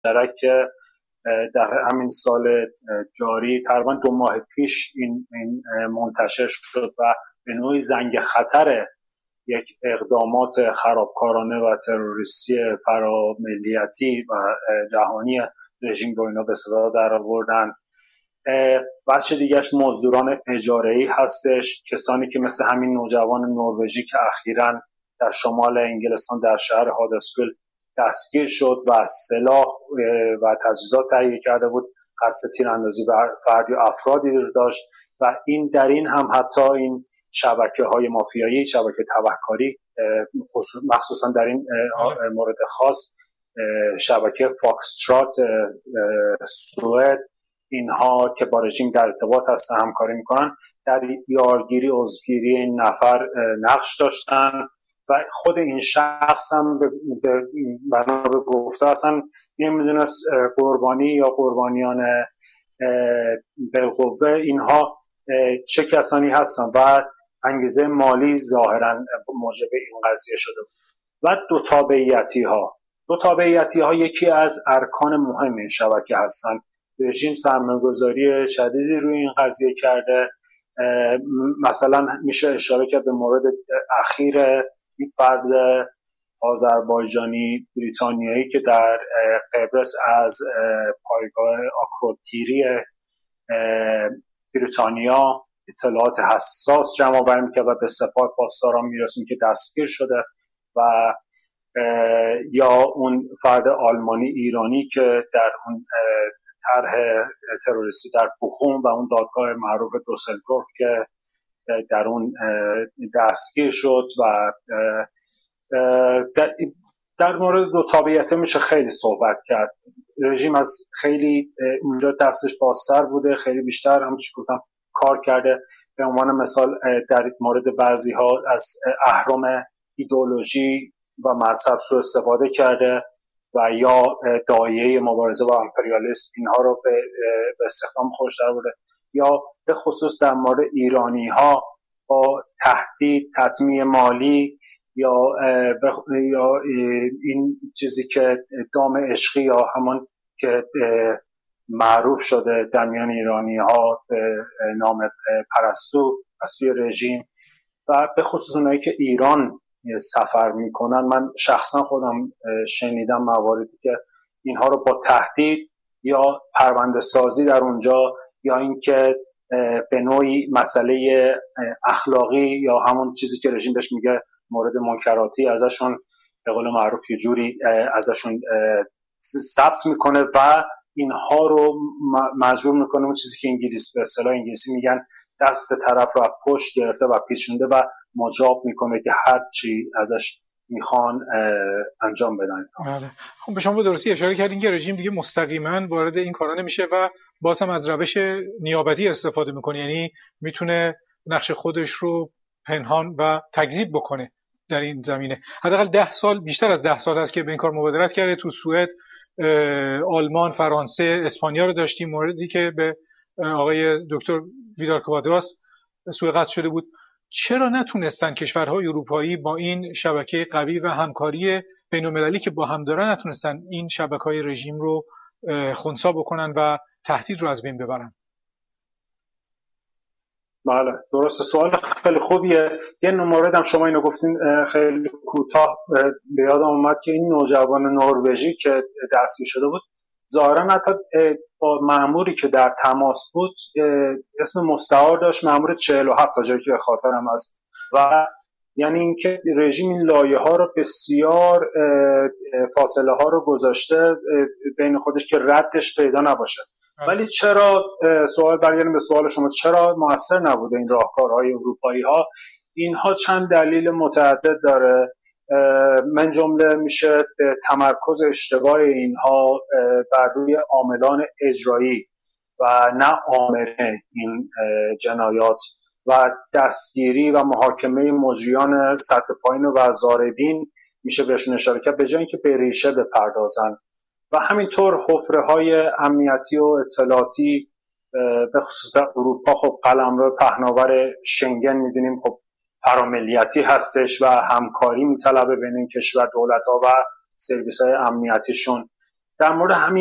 مشترک در همین سال جاری تقریبا 2 ماه پیش این منتشر شد و به نوعی زنگ خطر یک اقدامات خرابکارانه و تروریستی فراملیتی و جهانی رژیم رو اینا به صدا در آوردن. بخش دیگهش مزدوران اجاره‌ای هستش، کسانی که مثل همین نوجوان نروژی که اخیراً در شمال انگلستان در شهر هادرسفیلد دستگیر شد و سلاح و تجهیزات تهیه کرده بود، قصد تیراندازی بر فردی و افرادی رو داشت و در این هم حتی این شبکه‌های مافیایی، شبکه تبهکاری، مخصوصا در این مورد خاص شبکه فاکسترات سوئد، اینها که با رژیم در ارتباط هستن، همکاری میکنن، در یارگیری عضوگیری این نفر نقش داشتن و خود این شخص هم بنا به گفته اصلا نمیدونست قربانی یا قربانیان بالقوه اینها چه کسانی هستن و انگیزه مالی ظاهرا موجب این قضیه شده. و دو تابعیتی ها یکی از ارکان مهم این شبکه هستن. رژیم سرمایه‌گذاری شدیدی روی این قضیه کرده. مثلا میشه اشاره کرد به مورد اخیر این فرد آذربایجانی بریتانیایی که در قبرس از پایگاه آکروتیری بریتانیا اطلاعات حساس جمع آوری می‌کرد و به سپاه پاسداران میرسون که دستگیر شده، و یا اون فرد آلمانی ایرانی که در اون طرح تروریستی در بوخوم و اون دادگاه معروف دوسلدورف که در اون دستگیر شد. و در مورد دو تابعیت میشه خیلی صحبت کرد. رژیم از خیلی اونجا دستش بازتر بوده، خیلی بیشتر همونش گفتم کار کرده. به عنوان مثال در مورد بعضی ها از اهرم ایدئولوژی و مذهب سوء استفاده کرده و یا داعیه مبارزه با امپریالیسم اینها رو به استخدام خودش در برده، یا به خصوص در مورد ایرانی ها با تهدید، تطمیع مالی یا این چیزی که دام عشقی یا همون که معروف شده در میان ایرانی ها به نام پرستو از سوی رژیم، و به خصوص اونایی که ایران سفر میکنن. من شخصا خودم شنیدم مواردی که اینها رو با تهدید یا پرونده سازی در اونجا، یا اینکه به نوعی مسئله اخلاقی یا همون چیزی که رژیم بهش میگه مورد منکراتی ازشون به قول معروف یه جوری ازشون ثبت میکنه و اینها رو مجبور میکنه اون چیزی که به اصطلاح انگلیسی میگن دست طرف رو پشت گرفته و پیچونده و مجاب میکنه که هر چی ازش میخوان انجام بدن. بله. خب به شما به درستی اشاره کردین که رژیم دیگه مستقیما وارد این کارا نمیشه و باز هم از روش نیابتی استفاده میکنه، یعنی میتونه نقش خودش رو پنهان و تکذیب بکنه در این زمینه. حداقل 10 سال، بیشتر از 10 سال است که به این کار مبادرت کرده. تو سوئد، آلمان، فرانسه، اسپانیا رو داشتیم. موردی که به آقای دکتر ویدار کوادراس سوء قصد شده بود. چرا نتونستن کشورهای اروپایی با این شبکه قوی و همکاری بین‌المللی که با هم دارن نتونستن این شبکه‌های رژیم رو خنثی بکنن و تهدید رو از بین ببرن؟ بله درسته، سوال خیلی خوبیه. یه مورد هم شما اینو گفتین خیلی کوتاه به یادم اومد که این نوجوان نروژی که دستگیر شده بود ظاهرا حتی با مأموری که در تماس بود اسم مستعار داشت، مأمور 47 تا جایی که خاطرم هست، و یعنی اینکه رژیم این لایه ها رو بسیار فاصله ها رو گذاشته بین خودش که ردش پیدا نباشه. ولی چرا، سوال برگردیم به سوال شما، چرا موثر نبوده این راهکارهای اروپایی ها؟ اینها چند دلیل متعدد داره. من جمله میشه تمرکز اشتباه اینها بر روی عاملان اجرایی و نه آمره این جنایات و دستگیری و محاکمه مجریان سطح پایین و ضاربین میشه بهشون اشاره کرد، به جای اینکه به ریشه بپردازن. و همینطور حفره‌های امنیتی و اطلاعاتی به خصوص در اروپا، خب قلمرو پهناور شنگن می‌دونیم خب فراملیتی هستش و همکاری میطلبه بین این کشور دولت‌ها و سرویس‌های امنیتیشون. در مورد همین